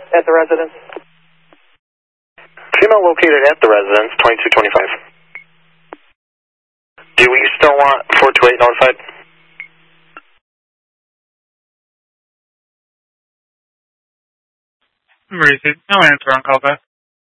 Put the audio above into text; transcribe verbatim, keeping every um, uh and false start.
at the residence. Female located at the residence, twenty-two twenty-five. Do we still want four two eight notified? Receive. No answer on call back.